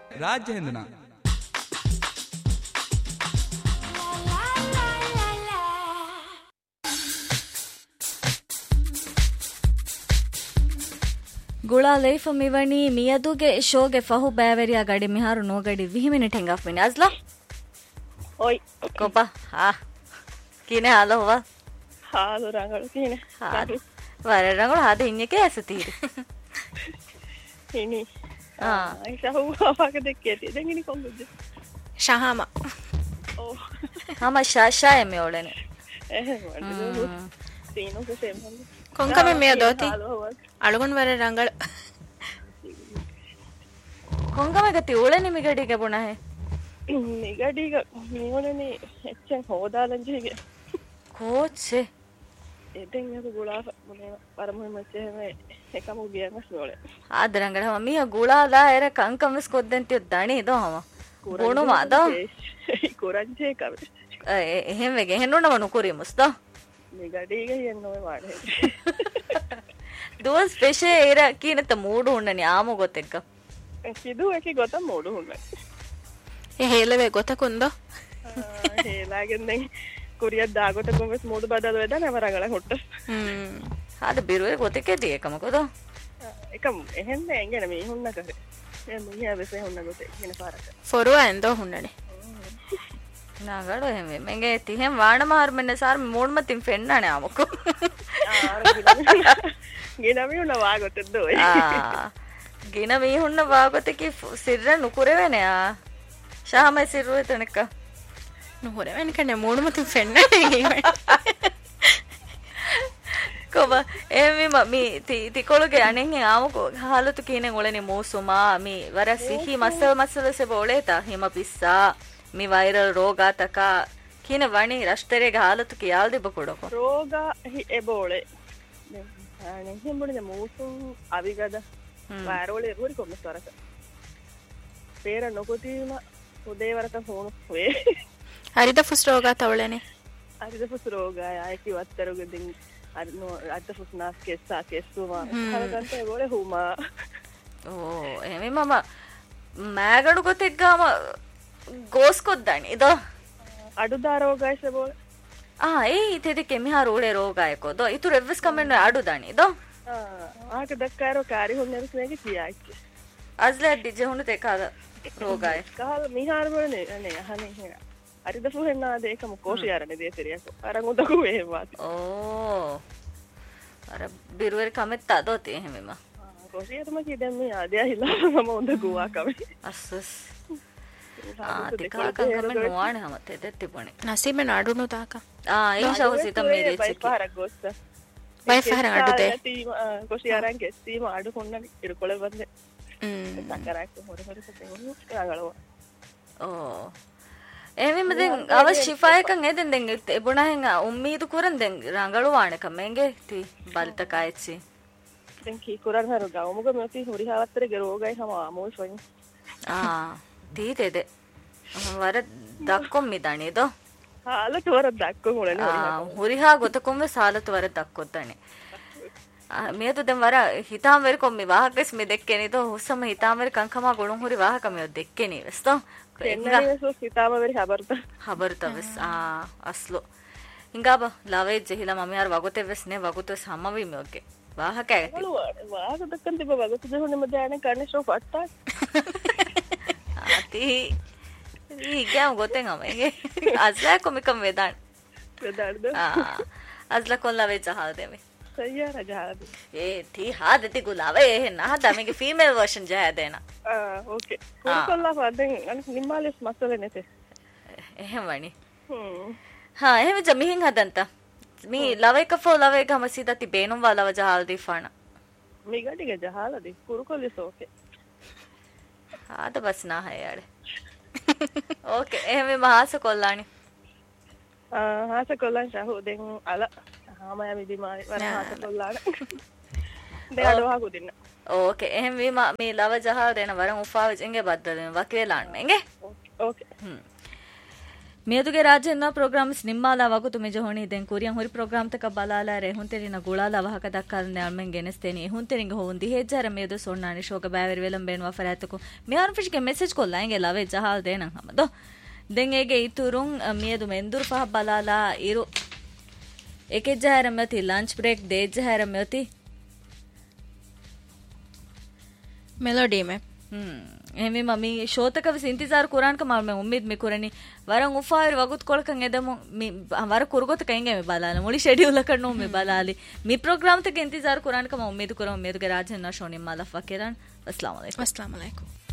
ರಾಜ್ಯ ಹಿಂದನ ಗುಳಾ ಲೈಫ್ ಮಿವಣಿ ಮಿಯದುಗೆ ಶೋಗೆ ಫಹು ಬ್ಯಾವೆರಿಯಾ ಗಡಿ ಮಿಹಾರು ನೋಗಡಿ 20 minute ಹೆಂಗಾಫ್ mini ಅಜ್ಲಾ ಓಯ್ ಕೋಪಾ ಹಾ ಕಿನೆ ಹಾಲ ಹೋವಾ ಹಾಲು ರಂಗಳು ಕಿನೆ ವರ ರಂಗಳು ಹಾದ ಹಿಂಯಕ್ಕೆ ಎಸತೀರಿ ಇನಿ ಹಾ ಐಸಾ ಹೋವಾಗ ದೆಕ್ಕೇತಿ ದೆಂಗಿನಿ ಕೊಂಗುಜ್ಜೆ ಶಹಾಮ ಓ ಹಮ ಶಾಶಾ ಎಮೆ ಒಳನೆ ಮಾಡಿದ್ರು ಸೀನು ಸೇಮ್ ಹಂಗೆ ಕೊಂಕಮೆ ಮೇಯ ದೋತಿ ಅಳಗುನ್ ವರ ರಂಗಳು ಕೊಂಕಮ ಗತಿ ಒಳನೆ ಮಿಗಡಿಗೆ ಬುಣ ಹೆ ನಿಗಡಿಗ ನೀವನೇ ಹೆಚ್ಚನ್ ಹೋದಾಲಂಜಿಗೆ ಕೋಚೆ එතෙන් යක ගුලාප මොනේ පරමොයි මච්චේ එකම ගියම සෝලේ ආදරංගඩ මම මිය ගුලාලා එර කංකමස් කොද්දන්ති දණි දෝ හම ගුණු මාදෝ කුරංජේ කව එහෙම වෙගේ එහෙන්නුන මනු කුරිමුස් දෝ නිගඩීග යන්නෝම වාඩේ දෝ ස්පෙෂල් එර කීනත මූඩු උන්නනි ආමු ගොතෙක්ක කිදු එකි ගොත මූඩු උන්න ඒ හේලවේ ගොතකුන්දෝ හේලාගෙන් දැන් කුරියක් දාගොත කොමස් මූඩු බදල වෙද නවරගල හොට්ට ආද බිරුවේ ගොතෙකේදී එකමකද එකම එහෙන්න එංගන මේ හොන්න කරේ මේ මුනියා වෙසේ හොන්න ගොතේ වෙන පාරක ಫೊರುವ ಎಂದೋ ಹುಣ್ಣನೆ ನಾಗಡು ಹೆಮ್ಮೆ ಮೆಂಗೆ ತಿಹೆಂ ವಾಣ ಮಾರ್ ಮೆನ್ನ ಸಾರ್ ಮೂಡ್ ಮತ್ತಿಂ ಫೆನ್ನಣೆ ಆಮಕು ಗಿನಮಿ ಉನ್ನ ವಾಗೊತ್ತದ್ದು ಗಿನ ಮೀ ಹುಣ್ಣ ವಾಗೊತ್ತಕಿ ಸಿರ್ರ ನುಕುರೆವೆನೆ ಶಾಮ ಸಿರುವೆ ತನಕ ನುಹುರೆ ವೆನಕನೆ ಮೂಡ್ ಮತ್ತಿಂ ಫೆನ್ನಣೆ කොබ එමි මි තිකොළුගේ අනෙන් ආමකෝ හාලතු කීනෙන් ඔලනේ මෝසුමා මි වර සිහි මස්සල සෙ බෝලේතා හිම පිස්සා මි වෛරල් රෝගාතක කීන වණි රෂ්ටරේ හාලතු කියාල් දෙබ කොඩකො රෝගා එ බෝලේ නේ හිම්බුනේ මෝසුම් අවිගද වෛරෝලේ රුරි කොමස් වරක පේර නොකොතීම උදේ වරක හොණු වේ හරිද ෆුස් රෝගා තවලනේ හරිද ෆුස් රෝගා ආයි වත්තරුගෙන් අත ෆුස්නාස් කෙස්සා කෙස්සුවා හරගන්ත ඒගොල්ලේ හුමා ඕ එමෙ මම මෑගඩු කොතෙක් ගාම ගෝස් කොද්දානි ඉදෝ අඩුදා රෝගයිස බෝල ඒ ඉතෙදි කෙමිහා රෝලේ රෝගායකෝ දෝ ඉතුරු එවස් කමෙන් අඩුදානි ඉදෝ ආක දක්කාරෝ කාරි හොන්නරස් නේකි කියාච්චි අස්ලා දිජ හුන තේකාද රෝගාය කහල මිහාර බෝලනේ අනේ අහනේ හේන අරිද ෆුහෙන්නා දේකම කෝෂියාරනේ දේතරියක අරන් උදකු වේවාති ඕ අර බිරුවර කමෙත් අදෝති එහෙමම කොසියතම කිදන්නේ ආදියා හිලා මම උඳ ගුවා කමේ අස්සස් තිකා කංගම නොවණ හැමත දෙත් තිබුණේ නසීබ නඩුනු තාක ඒ ශවසිත මේ දෙච්ච පාරක් ගොස්ස වයිෆාර අඩුදේ තීම කොසියාරන් ගෙස්සීම අඩු කොන්න ඉරකොළ වන්දේ සකරක් හොර හොර සතේ ගලව ඕ එහෙම දැන් අව ශිෆායකන් එදෙන් දැන් එබුණහෙන් උම්මීදු කුරන් දැන් රංගලු වාණක මෙන්ගේ ති බල්ත කායච්චි දැන් කී කුරන් හරු ගවමුග මෙති හොරි හවත්තරේ රෝගයි හම ආමෝල් ෆයින් තීතේද වර දක්කොම් මිදණේද ಹಾಲತ್ ವರ ದಕ್ಕು ಮುಳನೆ ಹುರಿಹಾ ಗೊತ್ತಕೊಮ್ಮೆ ಸಾಲತ್ ವರ ದಕ್ಕೊತ್ತಾನೆ ಮೇದು ದೆಂ ವರ ಹಿತಾಂ ವೆರಿ ಕೊಮ್ಮೆ ವಾಹಕಸ್ ಮೆ ದೆಕ್ಕೆನಿದೋ ಹುಸಮ ಹಿತಾಂ ವೆರಿ ಕಂಕಮ ಗುಣಂ ಹುರಿ ವಾಹಕ ಮೆ ದೆಕ್ಕೆನಿ ವೆಸ್ತೋ ಎನ್ನನೆ ಹಿತಾಮ ವೆರಿ ಹಬರ್ತ ವೆಸ್ ಅಸ್ಲು ಹಿಂಗಾಬ ಲವೆ ಜಹಿಲ ಮಮ್ಯಾರ್ ವಗೋತೆ ವೆಸ್ ನೆ ವಗೋತೆ ಸಮವಿ ಮೆಗೆ ವಾಹಕ ಆಗತಿ ವಾಹಕ ದಕ್ಕಂತಿ ಬ ವಗೋತೆ ಜಹುನೆ ಮಧ್ಯಾಹ್ನ ಕರ್ನೆ ಶೋ ಫಟ್ಟ ಆತಿ ಈಗ್ಯಾಂ ಗೊತ್ತೇಂಗ ಮೆಗೆ ಅಜ್ಲಾ ಕೊಮಿಕಂ ವೆದಾನ್ ಅಜ್ಲಾ ಕೊಲ್ಲ ವೆ ಜಹಾದ ದೇವೆ ಸಯ್ಯಾರ ಜಹಾದ ತಿ ಹಾದತಿ ಗುಲಾವೆ ನಾ ದಮೆಗೆ ಫೀಮೇಲ್ ವರ್ಷನ್ ಜಹ ದೇನಾ ಓಕೆ ಕೊಲ್ಲ ಫದೆನ್ ಅನ್ ನಿಮ್ಮಾಲಿಸ್ ಮಸಲೆ ನೆತೆ එහෙම වනි හා එහෙම ජමිහින් හදන්ත මී ලවේක ෆෝ ලවේක මසීදති බේනුම් වලව ජහල් දීෆාන මී ගඩිග ජහලදි කුරුකොලිස් ඕකේ ආද බස් නා හයාඩ ඕකේ එහෙම මහාස කොල්ලානි හාස කොල්ලන් ශහු දෙන් අල හාමය මිදිමාරි වර හාස කොල්ලාන දෙඩෝ හකුදින්න ඕකේ එහෙම මේ ලව ජහල් දෙන වරන් උෆාවෙ එංගේ බද්දලෙන් වකේලාන් මෙංගේ ඕකේ ಮೇದುಗೆ ರಾಜೆನ್ನ ಪ್ರೋಗ್ರಾಮ್ಸ್ ನಿಮ್ಮಾಲ ವಗುತು ಮೆಜ ಹೊಣಿ ದೆನ್ ಕುರಿಯಂ ಹೊರಿ ಪ್ರೋಗ್ರಾಮ್ ತಕ ಬಲಾಲ ರೆ ಹುಂತೆರಿನ ಗುಳಾಲ ವಹಕ ದಕ್ಕಾಲ್ನೆ ಅಳ್ಮೆನ್ ಗೆನೆಸ್ತೇನಿ ಹುಂತೆರಿಂಗ ಹೋಂದಿ ಹೆಜ್ಜಾರ ಮೇದು ಸೊಣ್ಣಾನಿ ಶೋಕ ಬ್ಯಾವೆರಿ ವೆಲಂ ಬೇನುವ ಫರಾತಕು ಮೇಹಾನ್ ಫಿಶ್ಗೆ ಮೆಸೇಜ್ ಕೊಲ್ಲ ಎಂಗೆ ಲವೆ ಜಹಾಲ್ ದೇನಂ ಹಮದೋ ದೆನ್ ಏಗೆ ಇತುರುಂ ಮೇದು ಮೆಂದುರ್ ಫಹ ಬಲಾಲ ಇರು ಏಕೆಜ್ಜಾರ ಮೆತಿ ಲಂಚ್ ಬ್ರೇಕ್ ದೇಜ್ಜಾರ ಮೆತಿ ಮೆಲೋಡಿ ಮೆ එමෙ මම ශෝතකව සින්තිසාර කුරාන්ක මම උම්මීද් මේ කුරණි වරන් උෆායර වගුත් කොලකන් එදමු වර කුරුගොත කයින්ගේ මේ බලාල මුලි ෂෙඩියුල් එක නෝ මේ බලාලි මේ ප්‍රෝග්‍රෑම් තක ඉන්තිසාර කුරාන්ක මම උම්මීද් කරම මේදුගේ රාජන් නා ෂෝනි මාලෆා කෙරන් අස්ලාම අලයිකුම්